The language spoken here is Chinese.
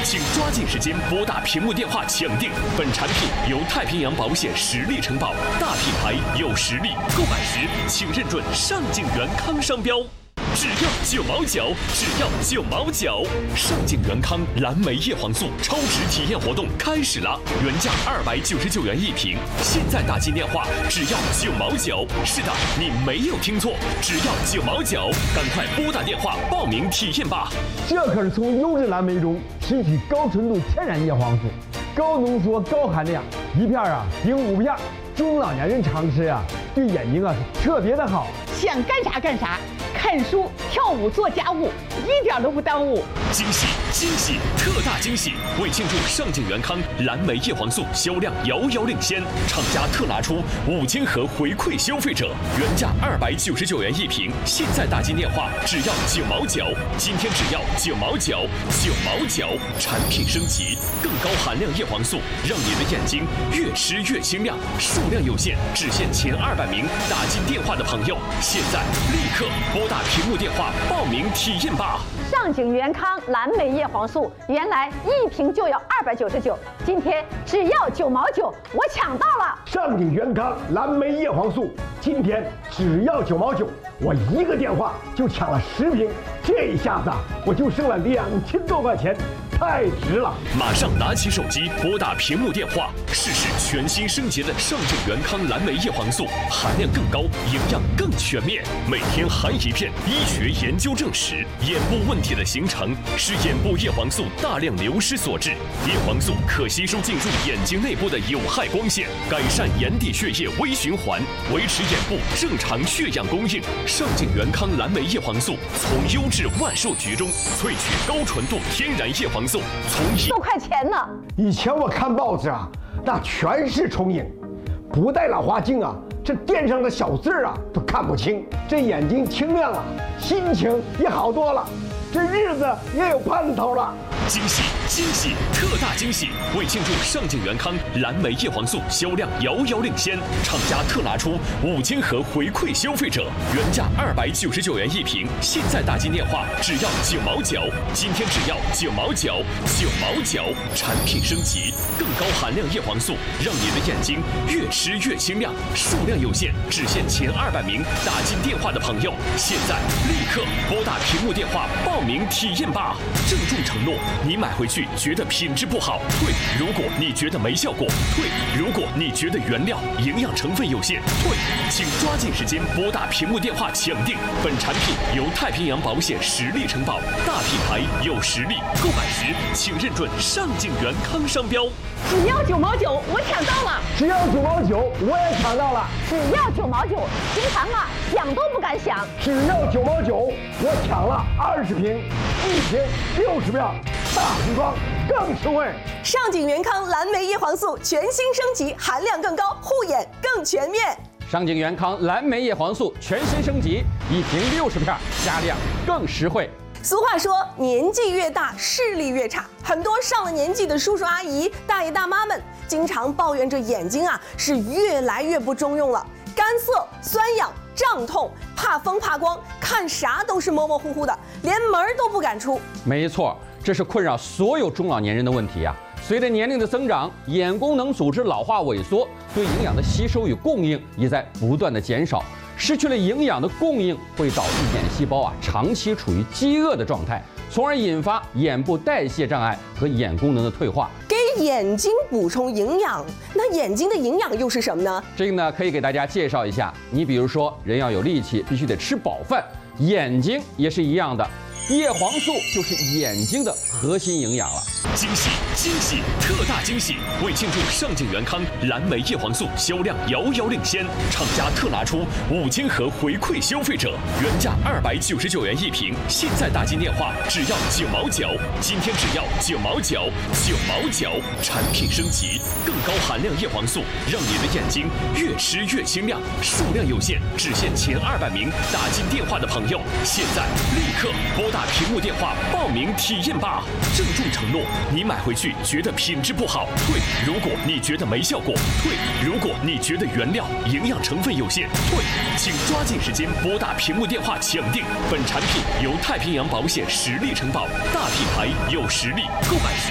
请抓紧时间拨打屏幕电话抢定。本产品由太平洋保险实力承保，大品牌有实力，购买时请认准上镜元康商标。只要9毛9，只要9毛9。上镜元康蓝莓叶黄素超值体验活动开始了，原价299元一瓶，现在打进电话只要9毛9。是的，你没有听错，只要9毛9，赶快拨打电话报名体验吧。 这可是从优质蓝莓中提取高纯度天然叶黄素，高浓缩高含量，一片顶5片，中老年人常吃对眼睛是特别的好。 想干啥干啥，看书、跳舞、做家务，一点都不耽误。 惊喜惊喜特大惊喜！为庆祝上镜元康蓝莓叶黄素销量遥遥领先，厂家特拿出5000盒回馈消费者，原价299元一瓶，现在打进电话只要9毛9，今天只要9毛9，9毛9。产品升级，更高含量叶黄素，让你的眼睛越吃越清亮。数量有限，只限前200名打进电话的朋友，现在立刻拨打屏幕电话报名体验吧。 上镜元康蓝莓叶黄素原来一瓶就要299，今天只要9毛9，我抢到了。 上镜元康蓝莓叶黄素今天只要9毛9，我一个电话就抢了10瓶，这一下子我就剩了2000多块钱，太值了！ 马上拿起手机拨打屏幕电话，试试全新升级的上镜元康蓝莓叶黄素，含量更高，营养更全面，每天含一片。医学研究证实，眼部问题的形成是眼部叶黄素大量流失所致。叶黄素可吸收进入眼睛内部的有害光线，改善眼底血液微循环，维持眼部正常血氧供应。上镜元康蓝莓叶黄素从优质万寿菊中萃取高纯度天然叶黄素，从 10多块钱呢。 以前我看报纸那全是重影，不戴老花镜这垫上的小字都看不清，这眼睛清亮了，心情也好多了，这日子也有盼头了。 惊喜惊喜特大惊喜！为庆祝上镜元康蓝莓叶黄素销量遥遥领先，厂家特拿出5000盒回馈消费者，原价299元一瓶，现在打进电话只要9毛9，今天只要9毛9，9毛9。产品升级，更高含量叶黄素，让你的眼睛越吃越清亮。数量有限，只限前200名打进电话的朋友，现在立刻拨打屏幕电话报名体验吧。郑重承诺，你买回去觉得品质不好，退；如果你觉得没效果，退；如果你觉得原料营养成分有限，退。请抓紧时间拨打屏幕电话抢定。本产品由太平洋保险实力承保，大品牌有实力，购买时请认准上镜元康商标。 只要9毛9，我抢到了。 只要9毛9，我也抢到了。 只要9毛9，平常想都不敢想。 只要9毛9，我抢了20瓶，一瓶60片，大瓶装更实惠。 上镜元康蓝莓叶黄素全新升级，含量更高，护眼更全面。 上镜元康蓝莓叶黄素全新升级，一瓶60片，加量更实惠。 俗话说，年纪越大，视力越差。很多上了年纪的叔叔阿姨、大爷大妈们，经常抱怨着眼睛是越来越不中用了，干涩、酸痒、胀痛，怕风怕光，看啥都是模模糊糊的，连门都不敢出。 没错，这是困扰所有中老年人的问题随着年龄的增长，眼功能组织老化萎缩，对营养的吸收与供应也在不断的减少。失去了营养的供应，会导致眼细胞长期处于饥饿的状态，从而引发眼部代谢障碍和眼功能的退化。 给眼睛补充营养，那眼睛的营养又是什么呢？ 这个呢，可以给大家介绍一下。你比如说，人要有力气，必须得吃饱饭，眼睛也是一样的。叶黄素就是眼睛的核心营养了。 惊喜惊喜特大惊喜！为庆祝上镜元康蓝莓叶黄素销量遥遥领先，厂家特拿出5000盒回馈消费者，原价299元一瓶，现在打进电话只要9毛9，今天只要9毛9，9毛9。产品升级，更高含量叶黄素，让你的眼睛越吃越清亮。数量有限，只限前200名打进电话的朋友，现在立刻拨打屏幕电话报名体验吧。郑重承诺，你买回去觉得品质不好，退；如果你觉得没效果，退；如果你觉得原料营养成分有限，退。请抓紧时间拨打屏幕电话抢定。本产品由太平洋保险实力承保，大品牌有实力，购买时